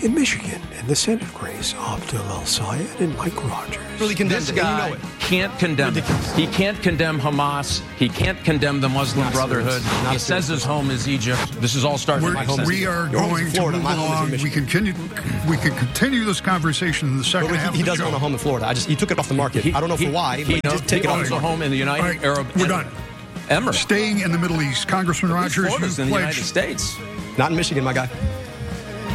In Michigan, in the Senate race, Abdul El-Sayed and Mike Rogers. Really condemned This it, guy and you know it. can't condemn it. He can't condemn Hamas. He can't condemn the Muslim Brotherhood. He says his home is Egypt. This is all starting with my home. We are Your home is going in to Florida. move My home is in along. Michigan. We can continue this conversation in the second But half he of the doesn't show. own a home in Florida. He took it off the market. I don't know for why, but he just take he it off owns the a market. home in the United All right, Arab we're done. Emirates. Staying in the Middle East, Congressman Rogers, Florida's you in the United pledged States. Not in Michigan, my guy.